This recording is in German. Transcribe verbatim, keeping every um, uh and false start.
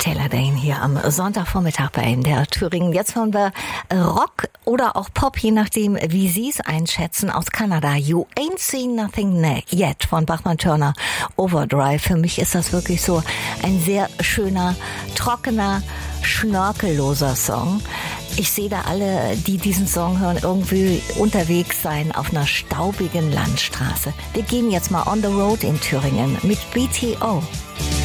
Taylor Dayne hier am Sonntagvormittag bei N D R Thüringen. Jetzt hören wir Rock oder auch Pop, je nachdem, wie Sie es einschätzen, aus Kanada. You Ain't Seen Nothing Yet von Bachman Turner Overdrive. Für mich ist das wirklich so ein sehr schöner, trockener, schnörkelloser Song. Ich sehe da alle, die diesen Song hören, irgendwie unterwegs sein auf einer staubigen Landstraße. Wir gehen jetzt mal on the road in Thüringen mit B T O.